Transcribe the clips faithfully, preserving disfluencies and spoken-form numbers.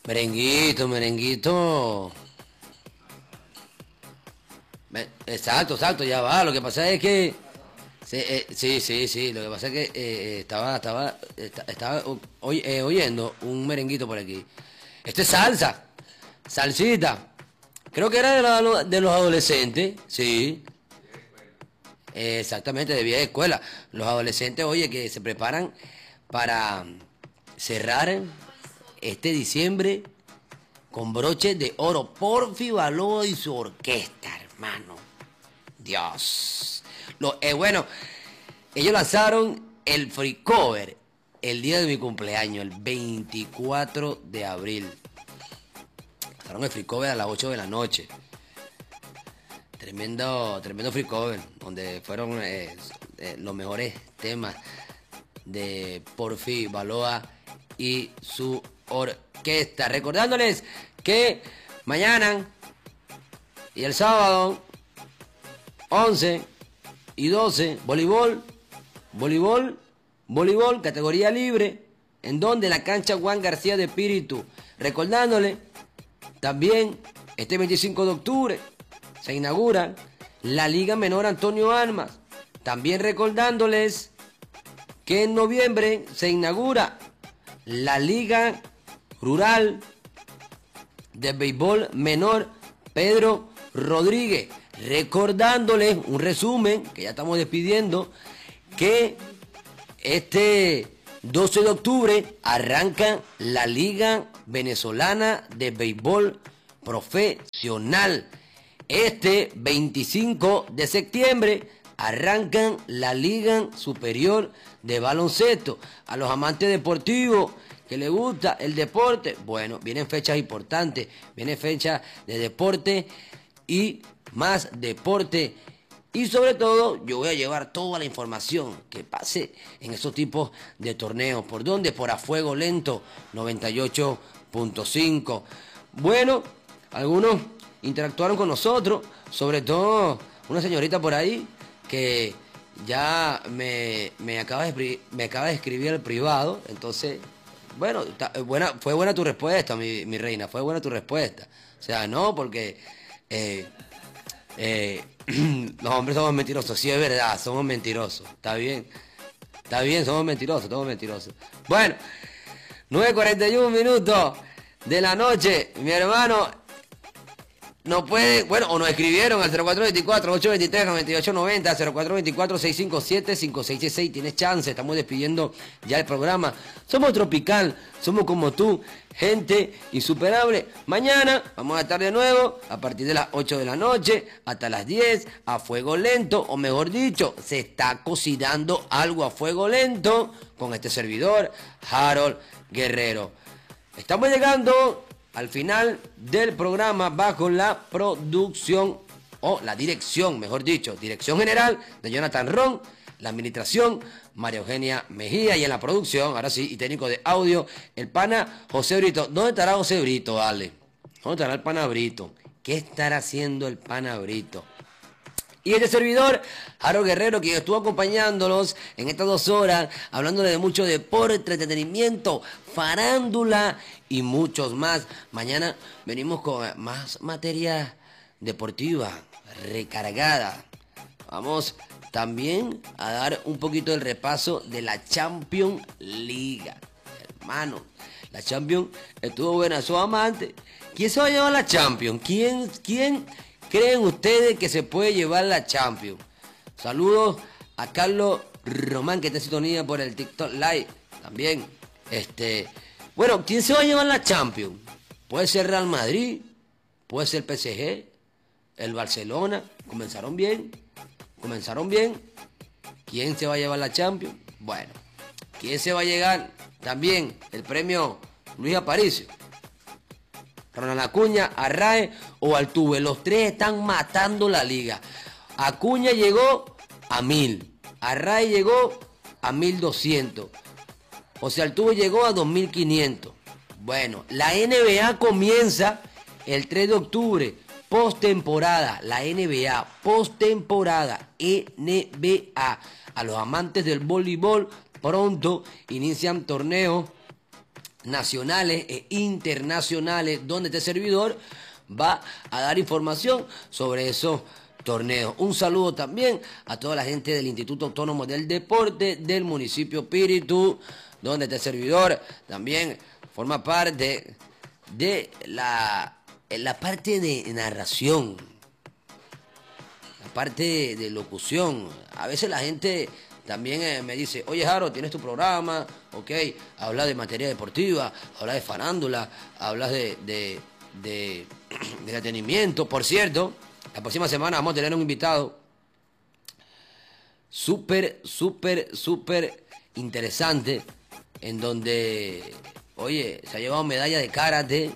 Merenguito, merenguito. Me- Exacto, exacto, ya va. Lo que pasa es que... Sí, eh, sí, sí, sí. Lo que pasa es que eh, estaba, estaba, esta- estaba o- oy- eh, oyendo un merenguito por aquí. Esto es salsa. Salsita. Creo que era de, la- de los adolescentes, sí. Eh, exactamente, de vieja escuela. Los adolescentes, oye, que se preparan para cerrar este diciembre con broches de oro. Porfi Balboa y su orquesta, hermano. Dios. Lo, eh, bueno, ellos lanzaron el free cover el día de mi cumpleaños, el veinticuatro de abril. Lanzaron el free cover a las ocho de la noche. Tremendo, tremendo free cover, donde fueron eh, eh, los mejores temas de Porfi Balboa y su orquesta. Recordándoles que mañana y el sábado once y doce, voleibol, voleibol, voleibol, categoría libre, en donde la cancha Juan García de Espíritu. Recordándole también este veinticinco de octubre se inaugura la Liga Menor Antonio Armas. También recordándoles que en noviembre se inaugura la Liga Rural de Béisbol Menor Pedro Rodríguez. Recordándoles un resumen, que ya estamos despidiendo, que este doce de octubre arranca la Liga Venezolana de Béisbol Profesional. Este veinticinco de septiembre arrancan la Liga Superior de Baloncesto. A los amantes deportivos que les gusta el deporte, bueno, vienen fechas importantes, vienen fechas de deporte y más deporte. Y sobre todo, yo voy a llevar toda la información que pase en esos tipos de torneos. ¿Por dónde? Por A Fuego Lento noventa y ocho punto cinco. Bueno, algunos interactuaron con nosotros, sobre todo una señorita por ahí que ya me, me, acaba, de, me acaba de escribir al privado. Entonces, bueno, ta, buena, fue buena tu respuesta, mi, mi reina, fue buena tu respuesta. O sea, no, porque... Eh, eh, los hombres somos mentirosos, sí es verdad, somos mentirosos, está bien, está bien, somos mentirosos, somos mentirosos. Bueno, nueve cuarenta y uno minutos de la noche, mi hermano no puede, bueno, o nos escribieron al cero cuatro dos cuatro, ocho dos tres, nueve ocho nueve cero, cero cuatro dos cuatro, seis cinco siete, cinco seis seis seis, tienes chance, estamos despidiendo ya el programa. Somos tropical, somos como tú, gente insuperable. Mañana vamos a estar de nuevo a partir de las ocho de la noche hasta las diez a fuego lento, o mejor dicho, se está cocinando algo a fuego lento con este servidor, Harold Guerrero. Estamos llegando al final del programa bajo la producción, o la dirección, mejor dicho, dirección general de Jonathan Ron, la administración María Eugenia Mejía, y en la producción, ahora sí, y técnico de audio, el pana José Brito. ¿Dónde estará José Brito, Ale? ¿Dónde estará el pana Brito? ¿Qué estará haciendo el pana Brito? Y este servidor, Harold Guerrero, que estuvo acompañándolos en estas dos horas, hablándole de mucho deporte, entretenimiento, farándula y muchos más. Mañana venimos con más materia deportiva, recargada. Vamos también a dar un poquito del repaso de la Champions League. Hermano, la Champions estuvo buena, su amante. ¿Quién se va a llevar la Champions? ¿Quién, quién creen ustedes que se puede llevar la Champions? Saludos a Carlos Román, que está en sintonía por el TikTok Live también. Este, bueno, ¿quién se va a llevar la Champions? Puede ser Real Madrid, puede ser P S G, el Barcelona. Comenzaron bien, comenzaron bien. ¿Quién se va a llevar la Champions? Bueno, ¿quién se va a llegar también el premio Luis Aparicio? Ronald Acuña, Arrae o Altuve. Los tres están matando la liga. Acuña llegó a mil. Arrae llegó a mil doscientos. José Altuve llegó a dos mil quinientos. Bueno, la N B A comienza el tres de octubre. Postemporada. La N B A. Postemporada. N B A. A los amantes del voleibol, pronto inician torneos nacionales e internacionales, donde este servidor va a dar información sobre esos torneos. Un saludo también a toda la gente del Instituto Autónomo del Deporte del municipio Píritu, donde este servidor también forma parte de la, la parte de narración, la parte de, de locución. A veces la gente también eh, me dice, oye Jaro, tienes tu programa, ok, hablas de materia deportiva, hablas de farándula, hablas de, de, de, de entretenimiento. Por cierto, la próxima semana vamos a tener un invitado súper, súper, súper interesante, en donde, oye, se ha llevado medalla de karate,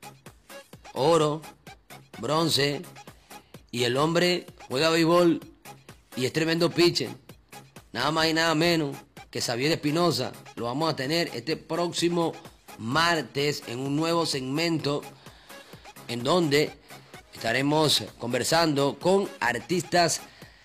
oro, bronce, y el hombre juega béisbol y es tremendo pitcher. Nada más y nada menos que Xavier Espinosa. Lo vamos a tener este próximo martes en un nuevo segmento en donde estaremos conversando con artistas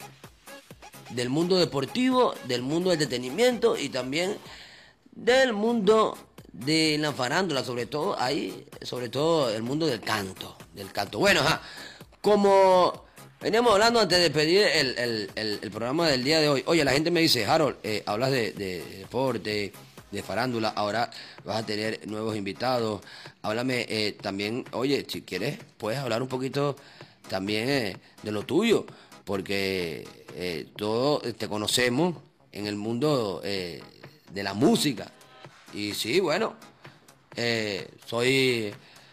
del mundo deportivo, del mundo del entretenimiento y también del mundo de la farándula, sobre todo ahí, sobre todo el mundo del canto, del canto. Bueno, ajá, como veníamos hablando antes de pedir el, el, el, el programa del día de hoy. Oye, la gente me dice, Harold, eh, hablas de, de deporte, de farándula, ahora vas a tener nuevos invitados. Háblame eh, también, oye, si quieres, puedes hablar un poquito también eh, de lo tuyo, porque eh, todos te conocemos en el mundo eh, de la música. Y sí, bueno, eh, soy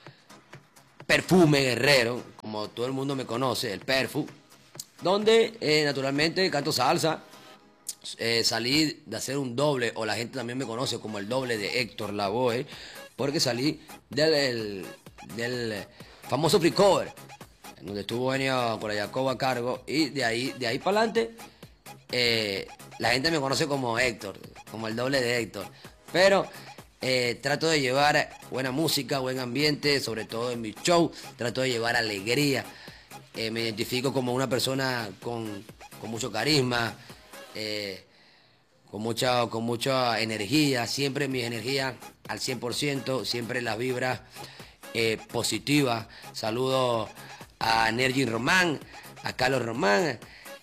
Perfume Guerrero, como todo el mundo me conoce, el Perfu, donde eh, naturalmente canto salsa. Eh, salí de hacer un doble, o la gente también me conoce como el doble de Héctor Lavoe, porque salí del, el, del famoso free cover, donde estuvo Ennio Corayacobo a cargo, y de ahí, de ahí para adelante eh, la gente me conoce como Héctor, como el doble de Héctor. Pero eh, trato de llevar buena música, buen ambiente, sobre todo en mi show. Trato de llevar alegría. Eh, me identifico como una persona con, con mucho carisma, eh, con, mucha, con mucha energía. Siempre mi energía al cien por ciento, siempre las vibras eh, positivas. Saludo a Nergin Román, a Carlos Román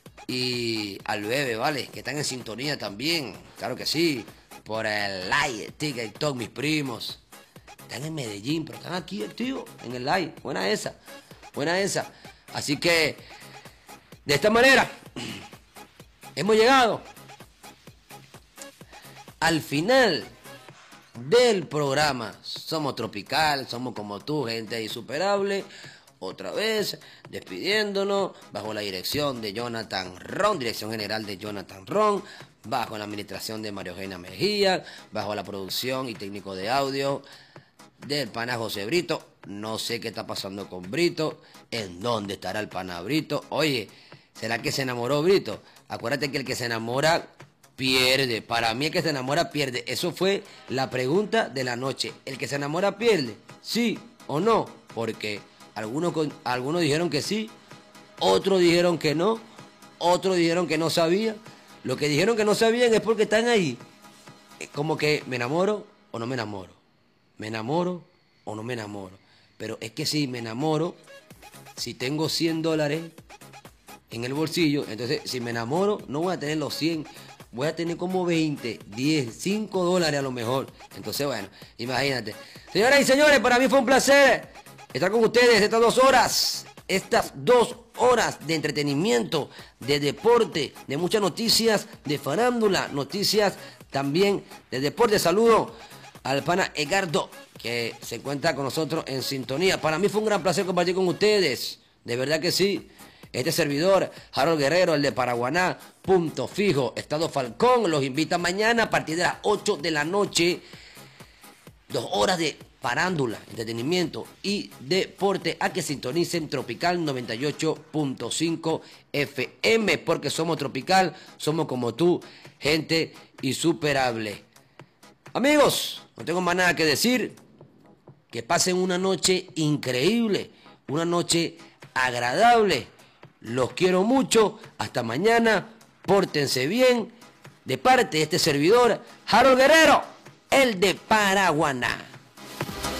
y al Bebe, ¿vale? Que están en sintonía también, claro que sí. Por el live, TikTok, mis primos. Están en Medellín, pero están aquí activos en el live. Buena esa, buena esa. Así que, de esta manera, hemos llegado al final del programa. Somos Tropical, somos como tú, gente insuperable. Otra vez, despidiéndonos, bajo la dirección de Jonathan Ron, dirección general de Jonathan Ron, bajo la administración de María Eugenia Mejía, bajo la producción y técnico de audio del pana José Brito. No sé qué está pasando con Brito, en dónde estará el pana Brito. Oye, ¿será que se enamoró Brito? Acuérdate que el que se enamora pierde. Para mí el que se enamora pierde. Eso fue la pregunta de la noche. ¿El que se enamora pierde? ¿Sí o no? Porque algunos, algunos dijeron que sí, otros dijeron que no, otros dijeron que no sabían. Los que dijeron que no sabían es porque están ahí. Como que me enamoro o no me enamoro. Me enamoro o no me enamoro. Pero es que si me enamoro, si tengo cien dólares en el bolsillo, entonces si me enamoro no voy a tener los cien, voy a tener como veinte, diez, cinco dólares a lo mejor. Entonces bueno, imagínate. Señoras y señores, para mí fue un placer estar con ustedes estas dos horas. Estas dos horas de entretenimiento, de deporte, de muchas noticias, de farándula, noticias también de deporte. Saludo al pana Edgardo, que se encuentra con nosotros en sintonía. Para mí fue un gran placer compartir con ustedes, de verdad que sí. Este servidor, Harold Guerrero, el de Paraguaná, Punto Fijo, Estado Falcón, los invita mañana a partir de las ocho de la noche, dos horas de farándula, entretenimiento y deporte, a que sintonicen Tropical noventa y ocho punto cinco F M, porque somos Tropical, somos como tú, gente insuperable. Amigos, no tengo más nada que decir. Que pasen una noche increíble, una noche agradable. Los quiero mucho. Hasta mañana. Pórtense bien. De parte de este servidor, Harold Guerrero, el de Paraguaná.